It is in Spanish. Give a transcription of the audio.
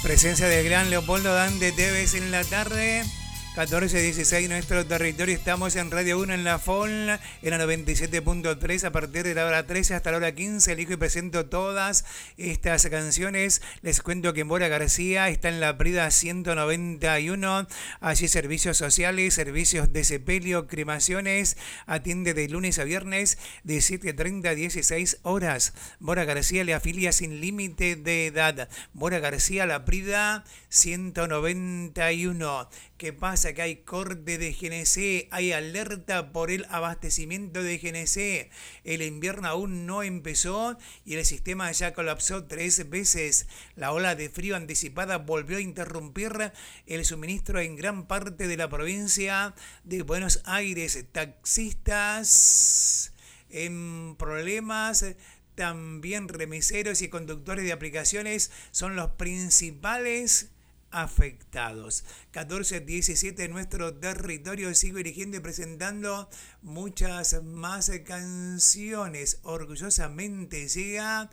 Presencia del gran Leopoldo Dante Tevez en la tarde. 14:16 nuestro territorio. Estamos en Radio 1 en la FOL, en la 97.3 a partir de la hora 13 hasta la hora 15. Elijo y presento todas estas canciones. Les cuento que Mora García está en la Prida 191. Allí servicios sociales, servicios de sepelio, cremaciones. Atiende de lunes a viernes de 7:30 a 16 horas. Mora García le afilia sin límite de edad. Mora García, la Prida 191. ¿Qué pasa? Que hay corte de GNC, hay alerta por el abastecimiento de GNC. El invierno aún no empezó y el sistema ya colapsó 3 veces. La ola de frío anticipada volvió a interrumpir el suministro en gran parte de la provincia de Buenos Aires. Taxistas en problemas. También remiseros y conductores de aplicaciones son los principales afectados. 14:17 en nuestro territorio. Sigo eligiendo y presentando muchas más canciones. Orgullosamente llega